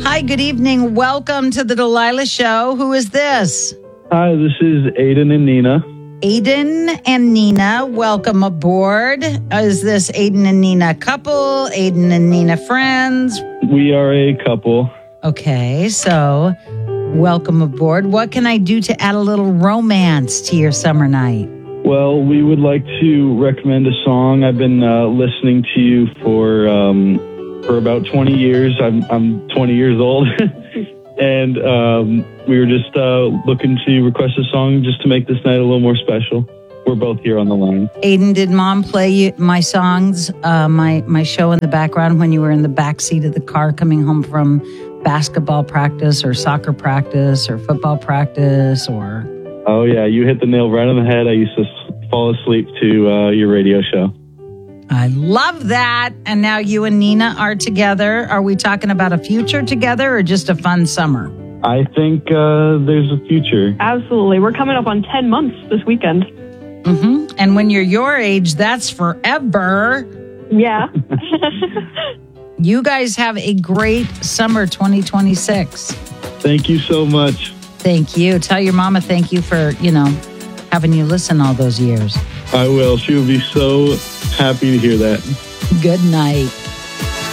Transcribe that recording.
Hi, good evening. Welcome to the Delilah Show. Who is this? Hi, this is Aiden and Nina. Aiden and Nina, welcome aboard. Is this Aiden and Nina couple? Aiden and Nina friends? We are a couple. Okay, so welcome aboard. What can I do to add a little romance to your summer night? Well, we would like to recommend a song. I've been listening to you for about 20 years. I'm 20 years old. And we were just looking to request a song just to make this night a little more special. We're both here on the line. Aiden, did Mom play you my songs, my show in the background when you were in the back seat of the car coming home from basketball practice or soccer practice or football practice or... Oh, yeah. You hit the nail right on the head. I used to fall asleep to your radio show. I love that. And now you and Nina are together. Are we talking about a future together or just a fun summer? I think there's a future. Absolutely. We're coming up on 10 months this weekend. Mm-hmm. And when you're your age, that's forever. Yeah. You guys have a great summer 2026. Thank you so much. Thank you. Tell your mama thank you for, having you listen all those years. I will. She will be so happy to hear that. Good night.